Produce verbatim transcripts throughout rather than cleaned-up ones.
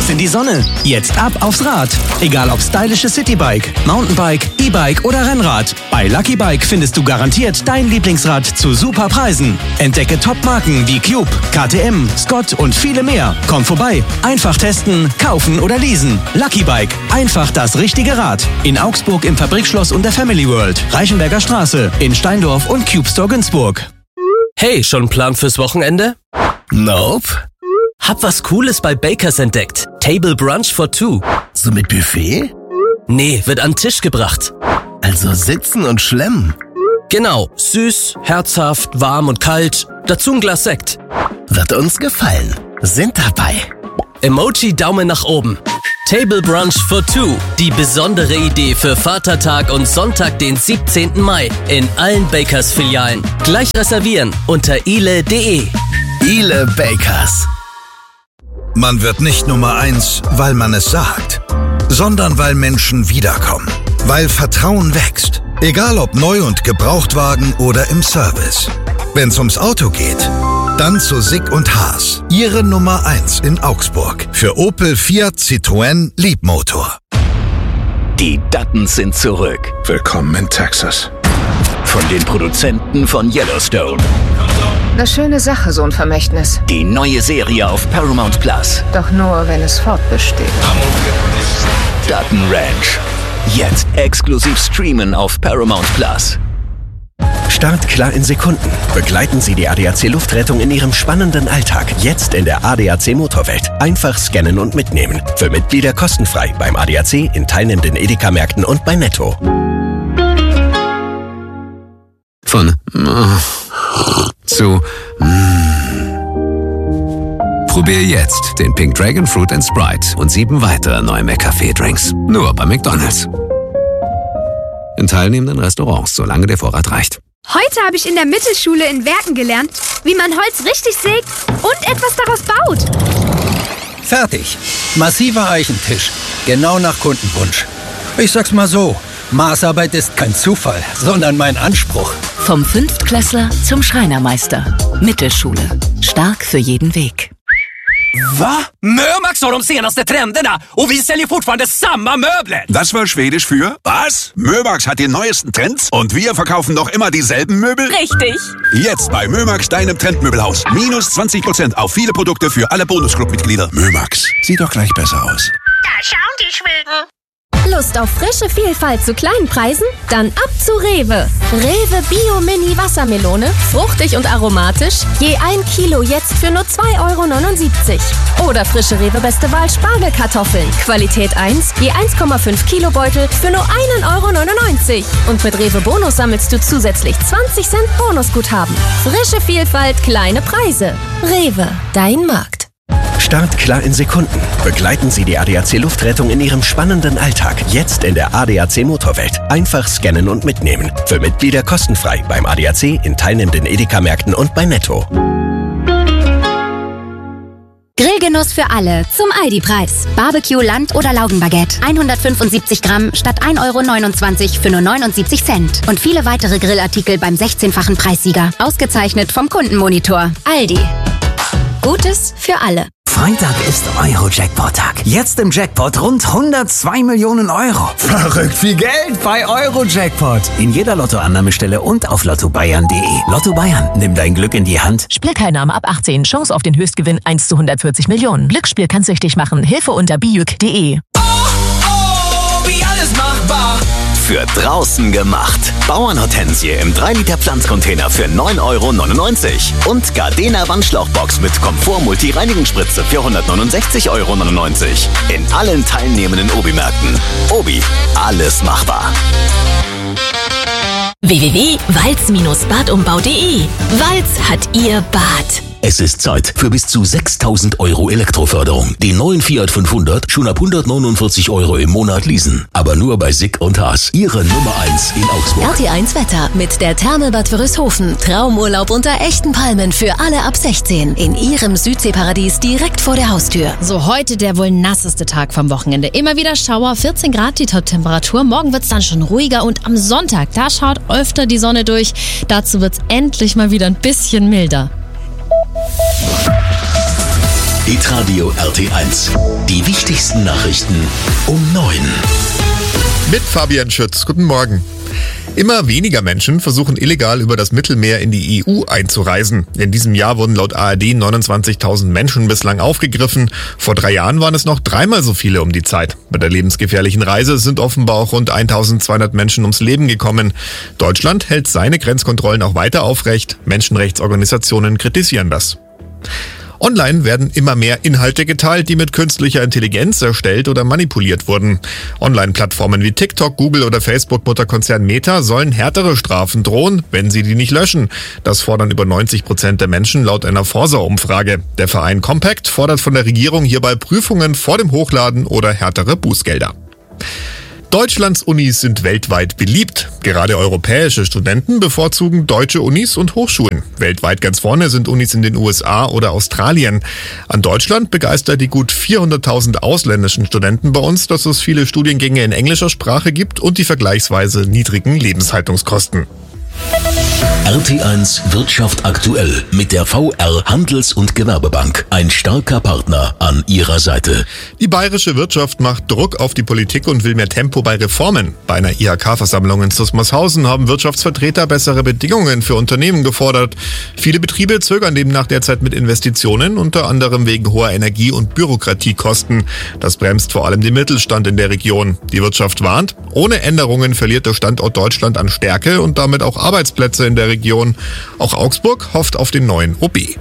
Raus in die Sonne. Jetzt ab aufs Rad. Egal ob stylische Citybike, Mountainbike, E-Bike oder Rennrad. Bei Lucky Bike findest du garantiert dein Lieblingsrad zu super Preisen. Entdecke Top-Marken wie Cube, K T M, Scott und viele mehr. Komm vorbei. Einfach testen, kaufen oder leasen. Lucky Bike. Einfach das richtige Rad. In Augsburg im Fabrikschloss und der Family World. Reichenberger Straße. In Steindorf und Cube Store Günzburg. Hey, schon einen Plan fürs Wochenende? Nope. Hab was Cooles bei Bakers entdeckt. Table Brunch for Two. So mit Buffet? Nee, wird an den Tisch gebracht. Also sitzen und schlemmen. Genau, süß, herzhaft, warm und kalt. Dazu ein Glas Sekt. Wird uns gefallen. Sind dabei. Emoji Daumen nach oben. Table Brunch for Two. Die besondere Idee für Vatertag und Sonntag, den siebzehnten Mai. In allen Bakers Filialen. Gleich reservieren unter ile punkt de. Ile Bakers. Man wird nicht Nummer eins, weil man es sagt, sondern weil Menschen wiederkommen. Weil Vertrauen wächst. Egal ob neu und Gebrauchtwagen oder im Service. Wenn's ums Auto geht, dann zu Sick und Haas. Ihre Nummer eins in Augsburg. Für Opel, Fiat, Citroën, Leapmotor. Die Duttons sind zurück. Willkommen in Texas. Von den Produzenten von Yellowstone. Eine schöne Sache, so ein Vermächtnis. Die neue Serie auf Paramount Plus. Doch nur, wenn es fortbesteht. Dutton Ranch. Jetzt exklusiv streamen auf Paramount Plus. Startklar in Sekunden. Begleiten Sie die A D A C Luftrettung in Ihrem spannenden Alltag. Jetzt in der A D A C Motorwelt. Einfach scannen und mitnehmen. Für Mitglieder kostenfrei beim A D A C, in teilnehmenden Edeka-Märkten und bei Netto. Von zu Probier jetzt den Pink Dragon Fruit and Sprite und sieben weitere neue McCafé-Drinks. Nur bei McDonald's. In teilnehmenden Restaurants, solange der Vorrat reicht. Heute habe ich in der Mittelschule in Werken gelernt, wie man Holz richtig sägt und etwas daraus baut. Fertig. Massiver Eichentisch. Genau nach Kundenwunsch. Ich sag's mal so, Maßarbeit ist kein Zufall, sondern mein Anspruch. Vom Fünftklässler zum Schreinermeister. Mittelschule. Stark für jeden Weg. Va? Mömax har de senaste trenderna och vi säljer fortfarande samma möbler. Das war Schwedisch für was? Mömax hat die neuesten Trends und wir verkaufen noch immer dieselben Möbel? Richtig. Jetzt bei Mömax, deinem Trendmöbelhaus. Minus zwanzig Prozent auf viele Produkte für alle Bonusclub-Mitglieder. Mömax. Sieht doch gleich besser aus. Da schauen die Schweden. Lust auf frische Vielfalt zu kleinen Preisen? Dann ab zu Rewe. Rewe Bio Mini Wassermelone, fruchtig und aromatisch, je ein Kilo jetzt für nur zwei Euro neunundsiebzig. Oder frische Rewe Beste Wahl Spargelkartoffeln, Qualität eins, je eins Komma fünf Kilo Beutel für nur ein Euro neunundneunzig. Und mit Rewe Bonus sammelst du zusätzlich zwanzig Cent Bonusguthaben. Frische Vielfalt, kleine Preise. Rewe, dein Markt. Startklar in Sekunden. Begleiten Sie die A D A C Luftrettung in Ihrem spannenden Alltag. Jetzt in der A D A C Motorwelt. Einfach scannen und mitnehmen. Für Mitglieder kostenfrei beim A D A C, in teilnehmenden Edeka-Märkten und bei Netto. Grillgenuss für alle zum Aldi-Preis. Barbecue, Land- oder Laugenbaguette. hundertfünfundsiebzig Gramm statt ein Euro neunundzwanzig für nur neunundsiebzig Cent. Und viele weitere Grillartikel beim sechzehnfachen Preissieger. Ausgezeichnet vom Kundenmonitor. Aldi. Gutes für alle. Freitag ist Euro-Jackpot-Tag. Jetzt im Jackpot rund hundertzwei Millionen Euro. Verrückt viel Geld bei Euro-Jackpot. In jeder Lottoannahmestelle und auf lotto bayern punkt de. Lotto Bayern, nimm dein Glück in die Hand. Spielteilnahme ab achtzehn. Chance auf den Höchstgewinn eins zu hundertvierzig Millionen. Glücksspiel kann süchtig machen. Hilfe unter bijuk punkt de. Oh, oh, wie alles machbar. Für draußen gemacht. Bauernhortensie im drei Liter Pflanzcontainer für neun Euro neunundneunzig. Und Gardena Wandschlauchbox mit Komfort-Multi-Reinigungsspritze für hundertneunundsechzig Euro neunundneunzig. In allen teilnehmenden Obi-Märkten. Obi, alles machbar. w w w punkt walz Bindestrich badumbau punkt de. Walz hat ihr Bad. Es ist Zeit für bis zu sechstausend Euro Elektroförderung. Den neuen Fiat fünfhundert schon ab hundertneunundvierzig Euro im Monat leasen. Aber nur bei Sick und Haas. Ihre Nummer eins in Augsburg. R T eins Wetter mit der Therme-Bad Wörishofen. Traumurlaub unter echten Palmen für alle ab sechzehn. In Ihrem Südseeparadies direkt vor der Haustür. So, heute der wohl nasseste Tag vom Wochenende. Immer wieder Schauer, vierzehn Grad die Top-Temperatur. Morgen wird's dann schon ruhiger und am Sonntag, da schaut öfter die Sonne durch. Dazu wird's endlich mal wieder ein bisschen milder. Hitradio R T eins. Die wichtigsten Nachrichten um neun. Mit Fabian Schütz. Guten Morgen. Immer weniger Menschen versuchen illegal über das Mittelmeer in die E U einzureisen. In diesem Jahr wurden laut A R D neunundzwanzigtausend Menschen bislang aufgegriffen. Vor drei Jahren waren es noch dreimal so viele um die Zeit. Bei der lebensgefährlichen Reise sind offenbar auch rund eintausendzweihundert Menschen ums Leben gekommen. Deutschland hält seine Grenzkontrollen auch weiter aufrecht. Menschenrechtsorganisationen kritisieren das. Online werden immer mehr Inhalte geteilt, die mit künstlicher Intelligenz erstellt oder manipuliert wurden. Online-Plattformen wie TikTok, Google oder Facebook-Mutterkonzern Meta sollen härtere Strafen drohen, wenn sie die nicht löschen. Das fordern über neunzig Prozent der Menschen laut einer Forsa-Umfrage. Der Verein Compact fordert von der Regierung hierbei Prüfungen vor dem Hochladen oder härtere Bußgelder. Deutschlands Unis sind weltweit beliebt. Gerade europäische Studenten bevorzugen deutsche Unis und Hochschulen. Weltweit ganz vorne sind Unis in den U S A oder Australien. An Deutschland begeistert die gut vierhunderttausend ausländischen Studenten bei uns, dass es viele Studiengänge in englischer Sprache gibt und die vergleichsweise niedrigen Lebenshaltungskosten. R T eins Wirtschaft aktuell mit der V R Handels- und Gewerbebank. Ein starker Partner an ihrer Seite. Die bayerische Wirtschaft macht Druck auf die Politik und will mehr Tempo bei Reformen. Bei einer I H K-Versammlung in Zusmarshausen haben Wirtschaftsvertreter bessere Bedingungen für Unternehmen gefordert. Viele Betriebe zögern demnach derzeit mit Investitionen, unter anderem wegen hoher Energie- und Bürokratiekosten. Das bremst vor allem den Mittelstand in der Region. Die Wirtschaft warnt, ohne Änderungen verliert der Standort Deutschland an Stärke und damit auch Arbeitsplätze in der Region. Auch Augsburg hofft auf den neuen O B.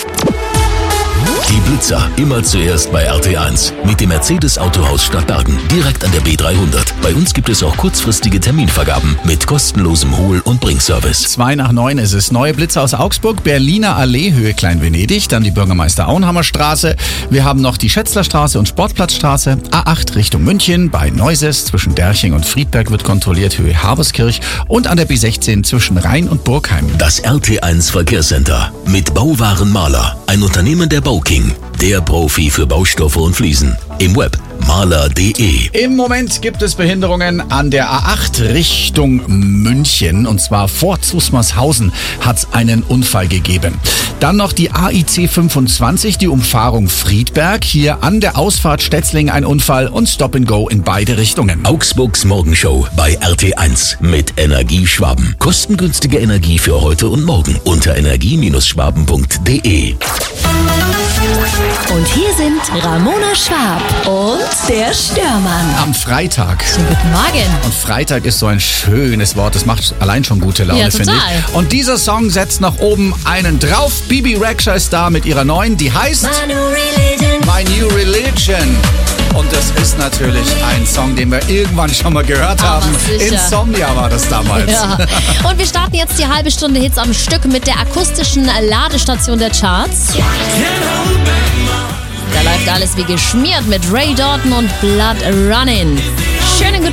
Die Blitzer immer zuerst bei R T eins. Mit dem Mercedes Autohaus Stadtbergen. Direkt an der B dreihundert. Bei uns gibt es auch kurzfristige Terminvergaben mit kostenlosem Hol- und Bringservice. Zwei nach neun ist es. Neue Blitzer aus Augsburg, Berliner Allee, Höhe Klein-Venedig, dann die Bürgermeister Auenhammer Straße. Wir haben noch die Schätzlerstraße und Sportplatzstraße. A acht Richtung München, bei Neuses zwischen Derching und Friedberg wird kontrolliert, Höhe Haberskirch. Und an der B sechzehn zwischen Rhein und Burgheim. Das R T eins Verkehrscenter mit Bauwaren Maler. Ein Unternehmen der Bauking. Der Profi für Baustoffe und Fliesen. Im Web maler punkt de. Im Moment gibt es Behinderungen an der A acht Richtung München. Und zwar vor Zusmarshausen hat es einen Unfall gegeben. Dann noch die A I C fünfundzwanzig, die Umfahrung Friedberg. Hier an der Ausfahrt Stetzling ein Unfall und Stop and Go in beide Richtungen. Augsburgs Morgenshow bei R T eins mit Energie Schwaben. Kostengünstige Energie für heute und morgen unter energie Schwaben punkt de. Und hier sind Ramona Schwab und der Störmann. Am Freitag. Schönen guten Morgen. Und Freitag ist so ein schönes Wort. Das macht allein schon gute Laune, ja, finde ich. Und dieser Song setzt nach oben einen drauf. Bibi Rexha ist da mit ihrer neuen, die heißt My New Religion. My New Religion. Und das ist natürlich ein Song, den wir irgendwann schon mal gehört Aber haben. sicher. Insomnia war das damals. Ja. Und wir starten jetzt die halbe Stunde Hits am Stück mit der akustischen Ladestation der Charts. Da läuft alles wie geschmiert mit Ray Dalton und Blood Running. Schönen guten